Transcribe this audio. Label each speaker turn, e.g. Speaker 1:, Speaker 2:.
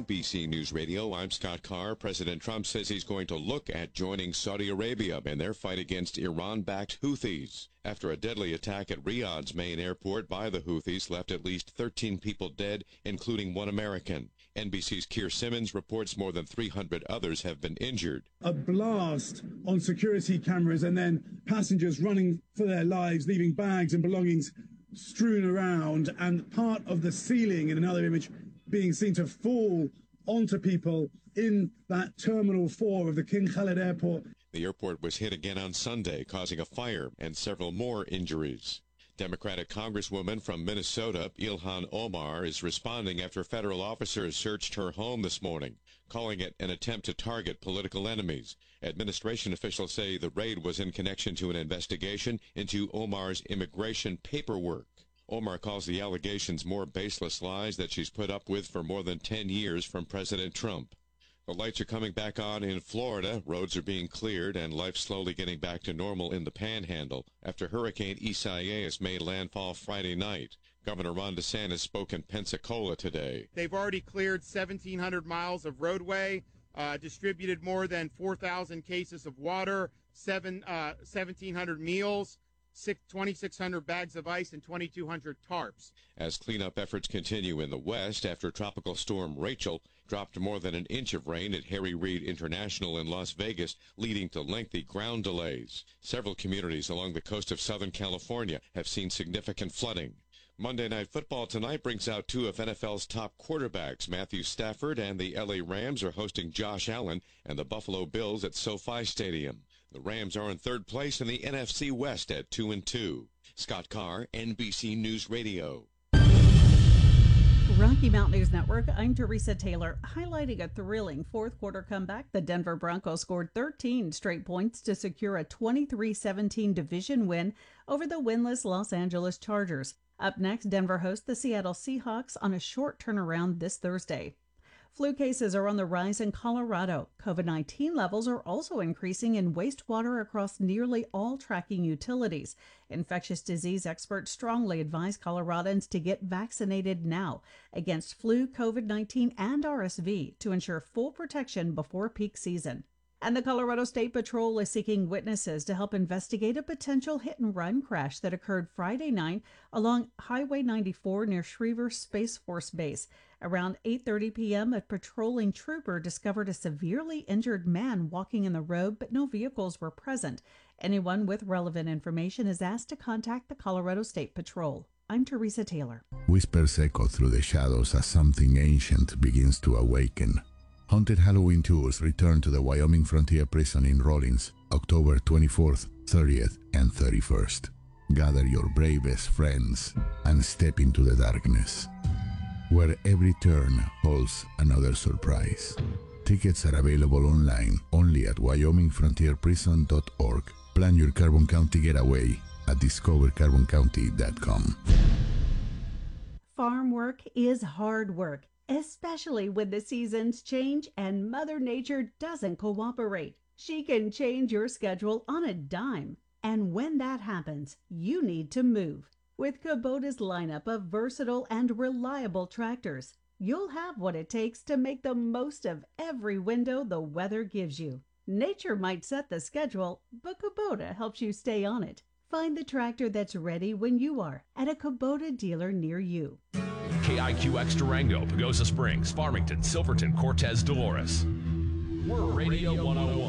Speaker 1: NBC News Radio, I'm Scott Carr. President Trump says he's going to look at joining Saudi Arabia in their fight against Iran-backed Houthis. After a deadly attack at Riyadh's main airport by the Houthis left at least 13 people dead, including one American. NBC's Keir Simmons reports more than 300 others have been injured.
Speaker 2: A blast on security cameras and then passengers running for their lives, leaving bags and belongings strewn around, and part of the ceiling in another image being seen to fall onto people in that Terminal 4 of the King Khalid Airport.
Speaker 1: The airport was hit again on Sunday, causing a fire and several more injuries. Democratic Congresswoman from Minnesota, Ilhan Omar, is responding after federal officers searched her home this morning, calling it an attempt to target political enemies. Administration officials say the raid was in connection to an investigation into Omar's immigration paperwork. Omar calls the allegations more baseless lies that she's put up with for more than 10 years from President Trump. The lights are coming back on in Florida. Roads are being cleared and life slowly getting back to normal in the Panhandle after Hurricane Isaias made landfall Friday night. Governor Ron DeSantis spoke in Pensacola today.
Speaker 3: They've already cleared 1,700 miles of roadway, distributed more than 4,000 cases of water, 1,700 meals, 2,600 bags of ice, and 2,200 tarps.
Speaker 1: As cleanup efforts continue in the West after Tropical Storm Rachel dropped more than an inch of rain at Harry Reid International in Las Vegas, leading to lengthy ground delays. Several communities along the coast of Southern California have seen significant flooding. Monday Night Football tonight brings out two of NFL's top quarterbacks. Matthew Stafford and the LA Rams are hosting Josh Allen and the Buffalo Bills at SoFi Stadium. The Rams are in third place in the NFC West at 2-2. Scott Carr, NBC News Radio.
Speaker 4: Rocky Mountain News Network, I'm Teresa Taylor. Highlighting a thrilling fourth quarter comeback, the Denver Broncos scored 13 straight points to secure a 23-17 division win over the winless Los Angeles Chargers. Up next, Denver hosts the Seattle Seahawks on a short turnaround this Thursday. Flu cases are on the rise in Colorado. COVID-19 levels are also increasing in wastewater across nearly all tracking utilities. Infectious disease experts strongly advise Coloradans to get vaccinated now against flu, COVID-19, and RSV to ensure full protection before peak season. And the Colorado State Patrol is seeking witnesses to help investigate a potential hit-and-run crash that occurred Friday night along Highway 94 near Schriever Space Force Base. Around 8:30 p.m., a patrolling trooper discovered a severely injured man walking in the road, but no vehicles were present. Anyone with relevant information is asked to contact the Colorado State Patrol. I'm Teresa Taylor.
Speaker 5: Whispers echo through the shadows as something ancient begins to awaken. Haunted Halloween tours return to the Wyoming Frontier Prison in Rawlins, October 24th, 30th, and 31st. Gather your bravest friends and step into the darkness, where every turn holds another surprise. Tickets are available online only at wyomingfrontierprison.org. Plan your Carbon County getaway at discovercarboncounty.com.
Speaker 4: Farm work is hard work, especially when the seasons change and Mother Nature doesn't cooperate. She can change your schedule on a dime. And when that happens, you need to move. With Kubota's lineup of versatile and reliable tractors, you'll have what it takes to make the most of every window the weather gives you. Nature might set the schedule, but Kubota helps you stay on it. Find the tractor that's ready when you are at a Kubota dealer near you.
Speaker 6: KIQX Durango, Pagosa Springs, Farmington, Silverton, Cortez, Dolores. We're Radio 101.